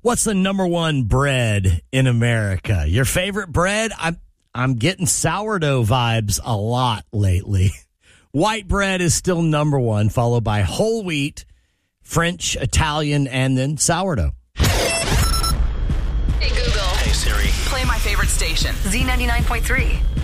What's the number one bread in America? Your favorite bread? I'm getting sourdough vibes a lot lately. White bread is still number one, followed by whole wheat, French, Italian, and then sourdough. Hey, Google. Hey, Siri. Play my favorite station. Z99.3.